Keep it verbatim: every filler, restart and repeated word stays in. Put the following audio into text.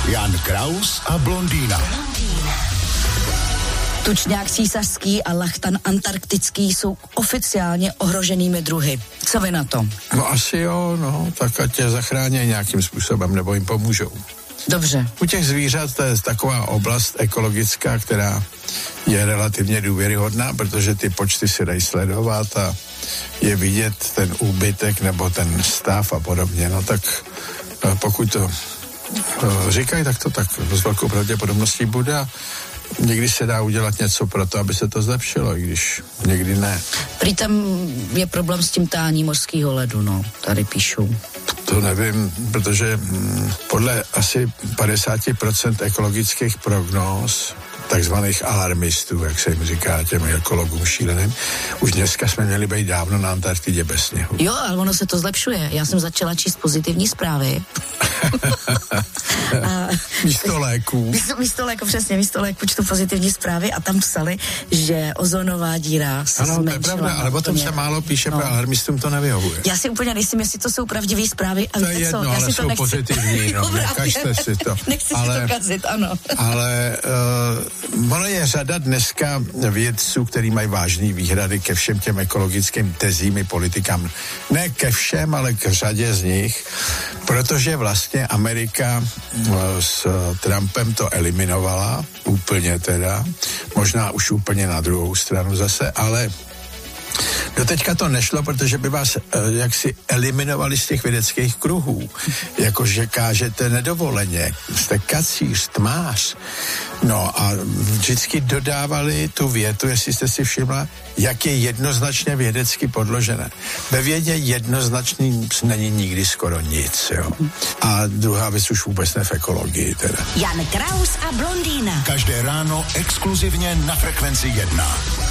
Jan Kraus a blondýna. Tučňák císařský a lachtan antarktický jsou oficiálně ohroženými druhy. Co vy na to? No asi jo, no, tak ať tě zachrání nějakým způsobem, nebo jim pomůžou. Dobře. U těch zvířat to je taková oblast ekologická, která je relativně důvěryhodná, protože ty počty se dají sledovat a je vidět ten úbytek nebo ten stav a podobně. No tak pokud to říkají, tak to tak s velkou pravděpodobností bude a někdy se dá udělat něco pro to, aby se to zlepšilo, i když někdy ne. Prý tam je problém s tím tání mořského ledu, no, tady píšou. To nevím, protože hm, podle asi padesát procent ekologických prognóz, takzvaných alarmistů, jak se jim říká těm ekologům šíleným, už dneska jsme měli být dávno na Antarktidě bez sněhu. Jo, ale ono se to zlepšuje. Já jsem začala číst pozitivní zprávy. a místo léků. Místo, místo léku, přesně, místo léku čtu pozitivní zprávy a tam psali, že ozonová díra se ano, zmenšila. Ano, to je pravda, ale potom se málo píše, no. Alarmistům to nevyhovuje. Já si úplně nejsem, jestli to jsou pravdivé zprávy. A to je jedno, co? Já ale si to jsou nechci... pozitivní, no, nekažte si to. Nechci ale, si to kazit, ano. ale uh, ono je řada dneska vědců, který mají vážný výhrady ke všem těm ekologickým tezím i politikám. Ne ke všem, ale k řadě z nich, protože vlastně Amerika s Trumpem to eliminovala, úplně teda, možná už úplně na druhou stranu zase, ale doteďka to nešlo, protože by vás jaksi eliminovali z těch vědeckých kruhů. Jakože kážete nedovoleně, jste kacíř, tmář. No a vždycky dodávali tu větu, jestli jste si všimla, jak je jednoznačně vědecky podložené. Ve vědě jednoznačný není nikdy skoro nic, jo. A druhá věc už vůbec ne v ekologii teda. Jan Kraus a blondýna. Každé ráno exkluzivně na Frekvenci jedna.